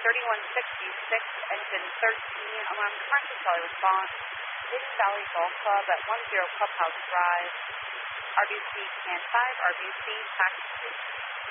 3166, engine 13, alarm commercial Charlie response. Hidden Valley Golf Club at 10 Clubhouse Drive. RBC Command 5, RBC, taxi.